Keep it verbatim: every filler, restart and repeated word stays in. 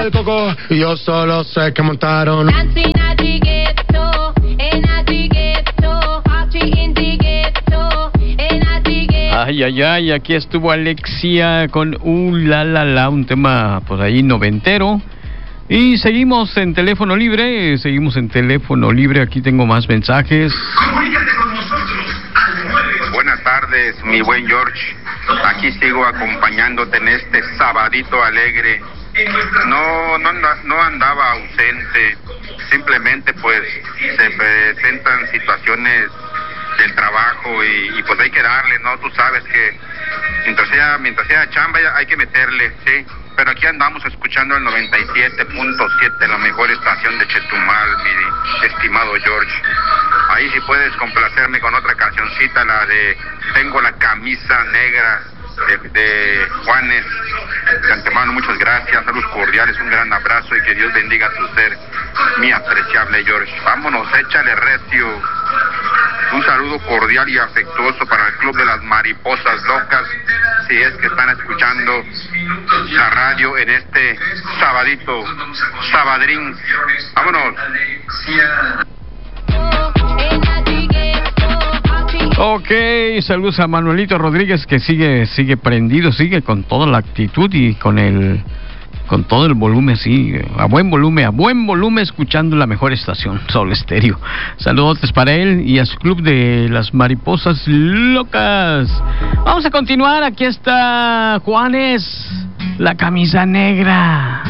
El coco, yo solo sé que montaron. Ay, ay, ay, aquí estuvo Alexia con Uh La La La, un tema por ahí noventero. Y seguimos en teléfono libre, seguimos en teléfono libre, aquí tengo más mensajes. Comunícate con nosotros al nueve. Buenas tardes, mi buen George. Aquí sigo acompañándote en este sabadito alegre. No, no, no andaba ausente, simplemente pues se presentan situaciones del trabajo y, y pues hay que darle, ¿no? Tú sabes que mientras sea, mientras sea chamba hay que meterle, ¿sí? Pero aquí andamos escuchando el noventa y siete punto siete, la mejor estación de Chetumal, mi estimado George. Ahí si puedes complacerme con otra cancioncita, la de Tengo la camisa negra de, de Juanes. De antemano, muchas gracias, saludos cordiales, un gran abrazo y que Dios bendiga a tu ser, mi apreciable George. Vámonos, échale recio. Un saludo cordial y afectuoso para el Club de las Mariposas Locas, si es que están escuchando la radio en este sabadito, sabadrín. Vámonos. Ok, saludos a Manuelito Rodríguez, que sigue sigue prendido, sigue con toda la actitud y con el con todo el volumen, sí, a buen volumen, a buen volumen, escuchando la mejor estación, Sol Estéreo. Saludos para él y a su Club de las Mariposas Locas. Vamos a continuar, aquí está Juanes, la camisa negra.